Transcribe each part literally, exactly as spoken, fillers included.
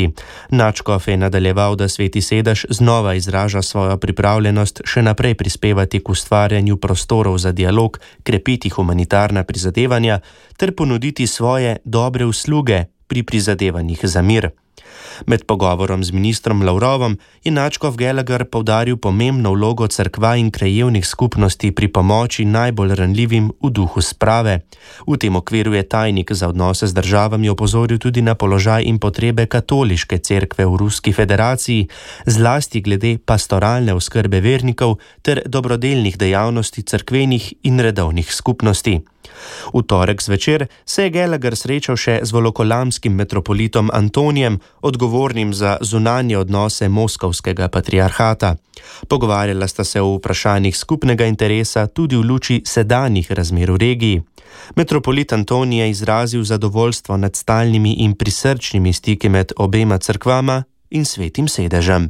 skupnosti. Nadškof je nadaljeval, da Sveti sedež znova izraža svojo pripravljenost še naprej prispevati k ustvarjanju prostorov za dialog, krepiti humanitarna prizadevanja ter ponuditi svoje dobre usluge pri prizadevanjih za mir. Med pogovorom z ministrom Lavrovom je nadškof Gallagher poudaril pomembno vlogo cerkva in krajevnih skupnosti pri pomoči najbolj ranljivim v duhu sprave. V tem okviru je tajnik za odnose z državami opozoril tudi na položaj in potrebe katoliške cerkve v Ruski federaciji, zlasti glede pastoralne oskrbe vernikov ter dobrodelnih dejavnosti cerkvenih in redovnih skupnosti. V torek zvečer se je Gallagher srečal še z volokolamskim metropolitom Antonijem, odgovornim za zunanje odnose moskovskega patriarhata. Pogovarjala sta se o vprašanjih skupnega interesa tudi v luči sedanjih razmer v regiji. Metropolit Antonij je izrazil zadovoljstvo nad stalnimi in prisrčnimi stiki med obema cerkvama in Svetim sedežem.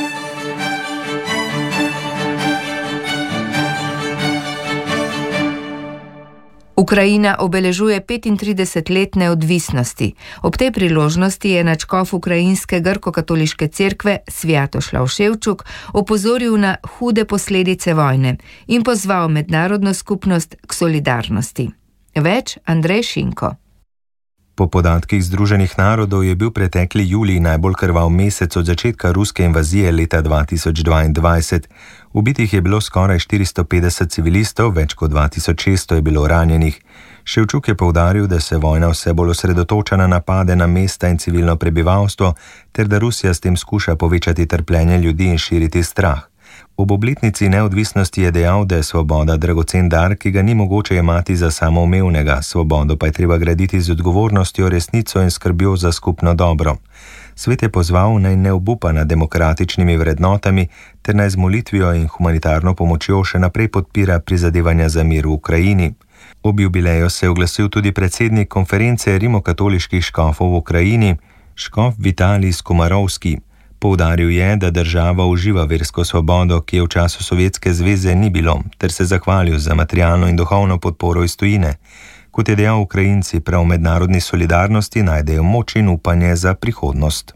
Ukrajina obeležuje petintrideset let neodvisnosti. Ob tej priložnosti je nadškof ukrajinske grko-katoliške cerkve Svjatoslav Ševčuk opozoril na hude posledice vojne in pozval mednarodno skupnost k solidarnosti. Več Andrej Šinko. Po podatkih Združenih narodov je bil pretekli julij najbolj krvav mesec od začetka ruske invazije leta dva tisoč dvaindvajset. Ubitih je bilo skoraj štiristo petdeset civilistov, več kot dva tisoč šeststo je bilo ranjenih. Ševčuk je poudaril, da se vojna vse bolj osredotoča na napade na mesta in civilno prebivalstvo, ter da Rusija s tem skuša povečati trpljenje ljudi in širiti strah. Ob obletnici neodvisnosti je dejal, da je svoboda dragocen dar, ki ga ni mogoče jemati za samoumevnega, svobodo pa je treba graditi z odgovornostjo, resnico in skrbjo za skupno dobro. Svet je pozval, naj ne obupa nad demokratičnimi vrednotami, ter naj z molitvijo in humanitarno pomočjo še naprej podpira prizadevanja za mir v Ukrajini. Ob jubileju se je oglasil tudi predsednik konference rimokatoliških škofov v Ukrajini, škof Vitalij Skomarovski. Poudaril je, da država uživa versko svobodo, ki je v času Sovjetske zveze ni bilo, ter se zahvalil za materialno in duhovno podporo iz tujine. Kot je dejal, Ukrajinci prav v mednarodni solidarnosti najdejo moč in upanje za prihodnost.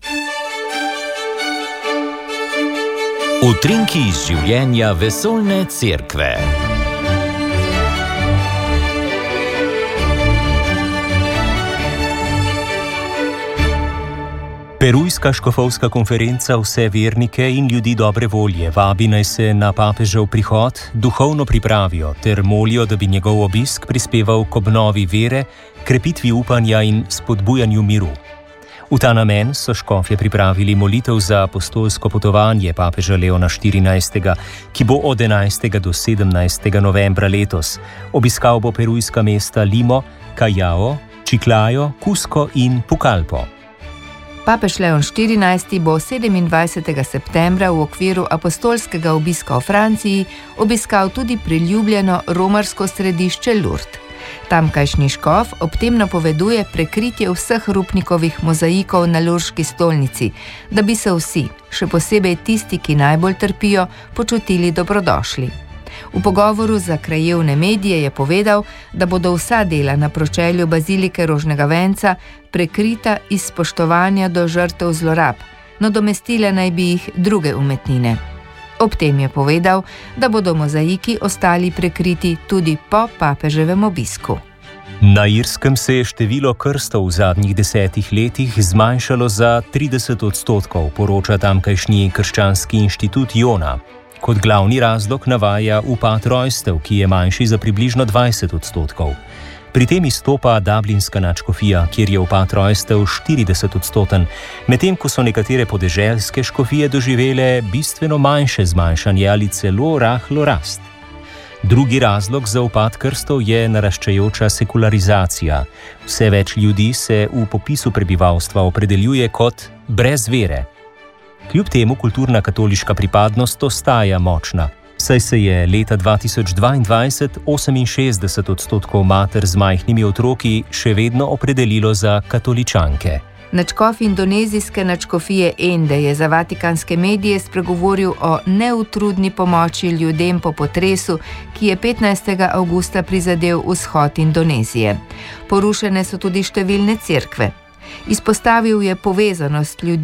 Utrinki iz življenja vesoljne cerkve. Perujska škofovska konferenca vse vernike in ljudi dobre volje vabi naj se na papežev prihod duhovno pripravijo ter molijo, da bi njegov obisk prispeval k obnovi vere, krepitvi upanja in spodbujanju miru. V ta namen so škofje pripravili molitev za apostolsko potovanje papeža Leona štirinajstega, ki bo od enajstega do sedemnajstega novembra letos. Obiskal bo perujska mesta Limo, Callao, Chiclayo, Cusco in Pucallpo. Papež Leon štirinajsti bo sedemindvajsetega septembra v okviru apostolskega obiska v Franciji obiskal tudi priljubljeno romarsko središče Lourdes. Tamkajšnji škof ob tem napoveduje prekritje vseh rupnikovih mozaikov na Lurški stolnici, da bi se vsi, še posebej tisti, ki najbolj trpijo, počutili dobrodošli. V pogovoru za krajevne medije je povedal, da bodo vsa dela na pročelju bazilike Rožnega venca prekrita iz spoštovanja do žrtev zlorab, nadomestile naj bi jih druge umetnine. Ob tem je povedal, da bodo mozaiki ostali prekriti tudi po papeževem obisku. Na Irskem se je število krstov v zadnjih desetih letih zmanjšalo za trideset odstotkov, poroča tamkajšnji krščanski inštitut Jona. Kot glavni razlog navaja upad rojstev, ki je manjši za približno dvajset odstotkov. Pri tem izstopa Dublinska nadškofija, kjer je upad rojstev štirideset odstoten, medtem ko so nekatere podeželske škofije doživele bistveno manjše zmanjšanje ali celo rahlo rast. Drugi razlog za upad krstov je naraščajoča sekularizacija. Vse več ljudi se v popisu prebivalstva opredeljuje kot brez vere. Kljub temu kulturna katoliška pripadnost ostaja močna, saj se je leta dva tisoč dvaindvajset oseminšestdeset odstotkov mater z majhnimi otroki še vedno opredelilo za katoličanke. Nadškof indonezijske nadškofije Ende je za vatikanske medije spregovoril o neutrudni pomoči ljudem po potresu, ki je petnajstega avgusta prizadel vzhod Indonezije. Porušene so tudi številne cerkve. Izpostavil je povezanost ljudi